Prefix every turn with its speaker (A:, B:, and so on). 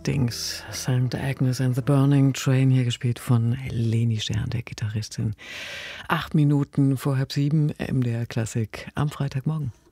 A: Stings, St. Agnes and the Burning Train, hier gespielt von Leni Stern, der Gitarristin. 8 Minuten vor 6:30 MDR Klassik am Freitagmorgen.